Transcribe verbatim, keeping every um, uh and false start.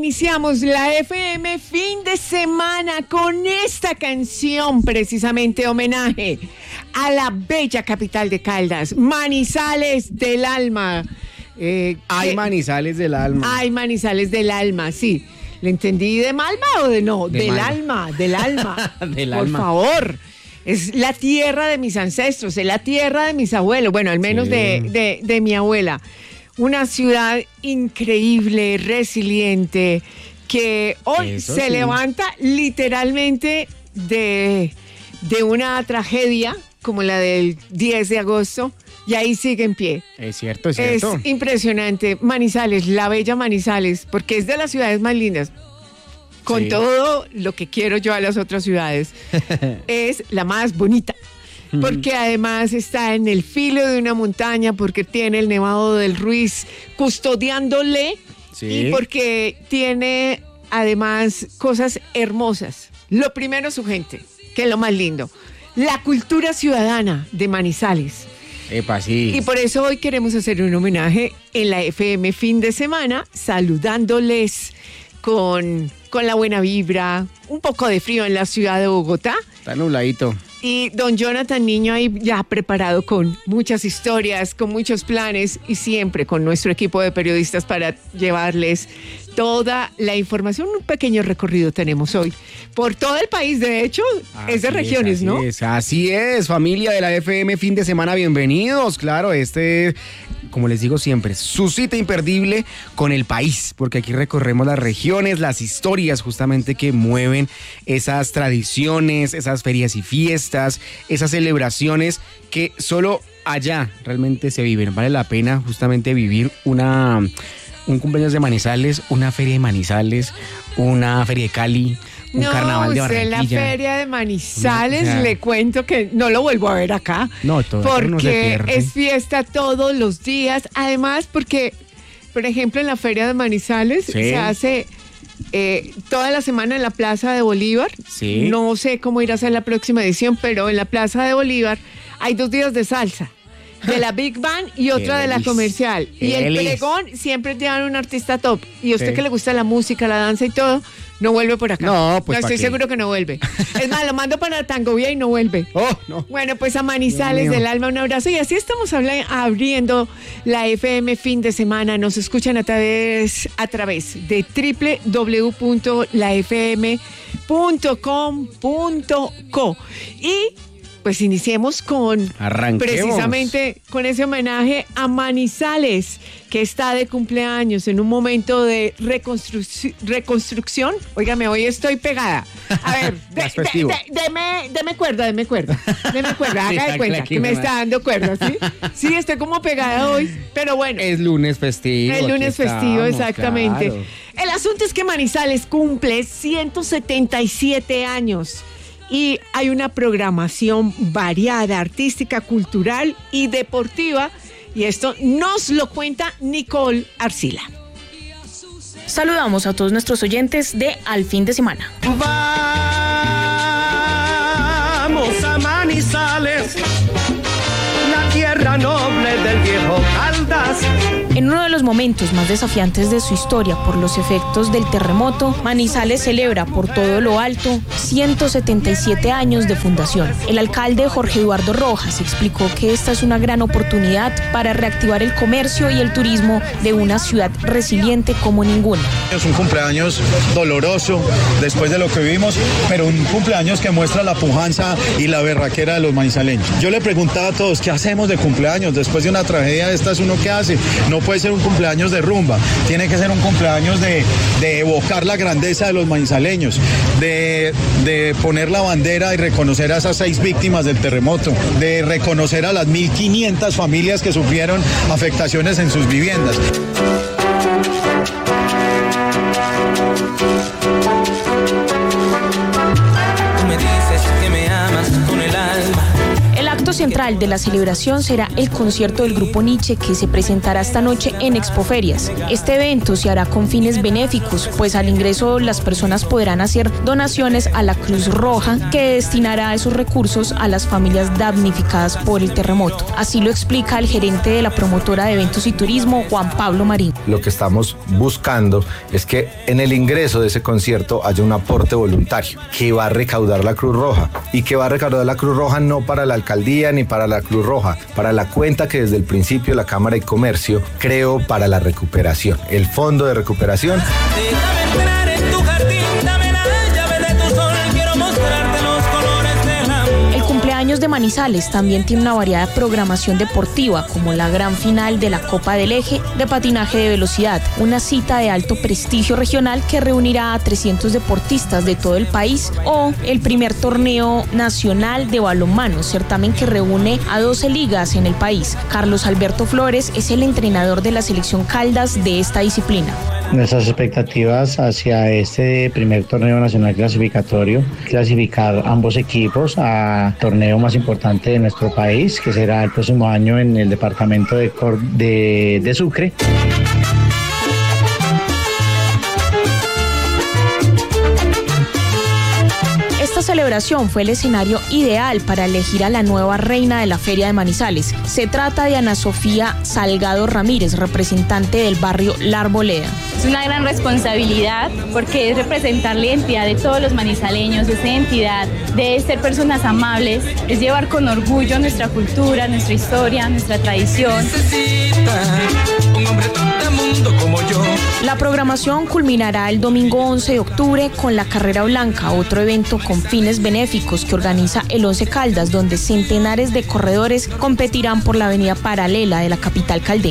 iniciamos la F M fin de semana con esta canción, precisamente homenaje a la bella capital de Caldas, Manizales del Alma. Eh, Ay, Manizales del Alma. Ay, Manizales del Alma, sí. ¿Le entendí de Malva o de no? De del Malva. alma, del alma. Del Por alma. favor. Es la tierra de mis ancestros, es la tierra de mis abuelos, bueno, al menos Sí. de, de, de mi abuela. Una ciudad increíble, resiliente, que hoy Eso se sí. levanta literalmente de, de una tragedia como la del diez de agosto y ahí sigue en pie. Es cierto, es Es cierto. impresionante. Manizales, la bella Manizales, porque es de las ciudades más lindas. Con Sí. todo lo que quiero yo a las otras ciudades, es la más bonita. Porque además está en el filo de una montaña, porque tiene el Nevado del Ruiz custodiándole Sí. y porque tiene además cosas hermosas. Lo primero, su gente, que es lo más lindo. La cultura ciudadana de Manizales. Epa, sí. Y por eso hoy queremos hacer un homenaje en la F M fin de semana, saludándoles con, con la buena vibra, un poco de frío en la ciudad de Bogotá. Está nubladito. Y don Jonathan Niño ahí ya preparado con muchas historias, con muchos planes y siempre con nuestro equipo de periodistas para llevarles toda la información. Un pequeño recorrido tenemos hoy por todo el país, de hecho, es de Así regiones, así ¿no? Es, así es, familia de la F M fin de semana, bienvenidos. Claro, este, como les digo siempre, su cita imperdible con el país, porque aquí recorremos las regiones, las historias justamente que mueven esas tradiciones, esas ferias y fiestas, esas celebraciones que solo allá realmente se viven. Vale la pena justamente vivir una, un cumpleaños de Manizales, una feria de Manizales, una feria de Cali, un no, carnaval de usted en Barranquilla. la feria de Manizales, No, o sea, le cuento que no lo vuelvo a ver acá. No, todo eso porque no se pierde. es fiesta todos los días. Además, porque, por ejemplo, en la feria de Manizales Sí. se hace eh, toda la semana en la Plaza de Bolívar. Sí. No sé cómo irá a ser la próxima edición, pero en la Plaza de Bolívar hay dos días de salsa. De la Big Band y otra de la delicia. comercial. Qué Y el delicia. pregón siempre llevan un artista top. Y a usted Sí. que le gusta la música, la danza y todo, no vuelve por acá. No, pues, No, ¿pa' estoy qué? seguro que no vuelve. Es más, lo mando para Tangovía y no vuelve. Oh, no. Bueno, pues a Manizales Dios mío. del Alma un abrazo. Y así estamos habla- abriendo la F M fin de semana. Nos escuchan a través, a través de doble u doble u doble u punto la f m punto com punto co. Y pues iniciemos con Arranquemos. precisamente con ese homenaje a Manizales, que está de cumpleaños en un momento de reconstru- reconstrucción. Óigame, hoy estoy pegada. A ver, de- Más festivo. de- de- deme, deme cuerda, deme cuerda. Deme cuerda, haga de Sí, cuenta aquí que me nomás. está dando cuerda, ¿sí? Sí, estoy como pegada hoy, pero bueno. Es lunes festivo. El lunes aquí festivo, estamos, exactamente. claro. El asunto es que Manizales cumple ciento setenta y siete años y hay una programación variada, artística, cultural y deportiva. Y esto nos lo cuenta Nicole Arcila. Saludamos a todos nuestros oyentes de Al Fin de Semana. Vamos a Manizales, la tierra noble del viejo Caldas. En uno de los momentos más desafiantes de su historia por los efectos del terremoto, Manizales celebra por todo lo alto ciento setenta y siete años de fundación. El alcalde Jorge Eduardo Rojas explicó que esta es una gran oportunidad para reactivar el comercio y el turismo de una ciudad resiliente como ninguna. Es un cumpleaños doloroso después de lo que vivimos, pero un cumpleaños que muestra la pujanza y la berraquera de los manizaleños. Yo le preguntaba a todos, ¿qué hacemos de cumpleaños? Después de una tragedia de estas, ¿uno qué hace? No puede ser un cumpleaños de rumba, tiene que ser un cumpleaños de, de evocar la grandeza de los manizaleños, de, de poner la bandera y reconocer a esas seis víctimas del terremoto, de reconocer a las mil quinientas familias que sufrieron afectaciones en sus viviendas. Tú me dices que me amas con el alma. El acto central de la celebración será el concierto del grupo Nietzsche, que se presentará esta noche en Expoferias. Este evento se hará con fines benéficos, pues al ingreso las personas podrán hacer donaciones a la Cruz Roja, que destinará esos recursos a las familias damnificadas por el terremoto. Así lo explica el gerente de la promotora de eventos y turismo, Juan Pablo Marín. Lo que estamos buscando es que en el ingreso de ese concierto haya un aporte voluntario que va a recaudar la Cruz Roja, y que va a recaudar la Cruz Roja no para la alcaldía ni para la Cruz Roja, para la cuenta que desde el principio la Cámara de Comercio creó para la recuperación, el Fondo de Recuperación. Años de Manizales también tiene una variada programación deportiva, como la gran final de la Copa del Eje de patinaje de velocidad, una cita de alto prestigio regional que reunirá a trescientos deportistas de todo el país, o el primer torneo nacional de balonmano, certamen que reúne a doce ligas en el país. Carlos Alberto Flores es el entrenador de la selección Caldas de esta disciplina. Nuestras expectativas hacia este primer torneo nacional clasificatorio, clasificar ambos equipos a torneo más importante de nuestro país, que será el próximo año en el departamento de, Cor- de, de Sucre. Esta celebración fue el escenario ideal para elegir a la nueva reina de la Feria de Manizales. Se trata de Ana Sofía Salgado Ramírez, representante del barrio La Arboleda. Es una gran responsabilidad porque es representar la identidad de todos los manizaleños, esa identidad de ser personas amables, es llevar con orgullo nuestra cultura, nuestra historia, nuestra tradición. Un hombre tan mundo como yo. La programación culminará el domingo once de octubre con la Carrera Blanca, otro evento con fines benéficos que organiza el Once Caldas, donde centenares de corredores competirán por la avenida paralela de la capital caldense.